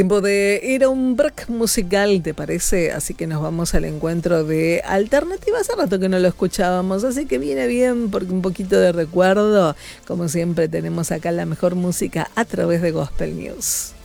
Tiempo de ir a un break musical, ¿te parece? Así que nos vamos al encuentro de Alternativa. Hace rato que no lo escuchábamos, así que viene bien porque un poquito de recuerdo. Como siempre tenemos acá la mejor música a través de Gospel News.